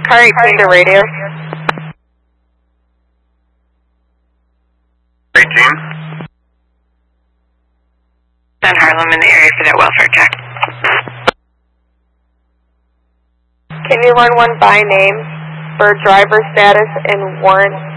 Car 18 to radio. 18. Send Harlem in the area for that welfare check. Can you run one by name for driver status and warrant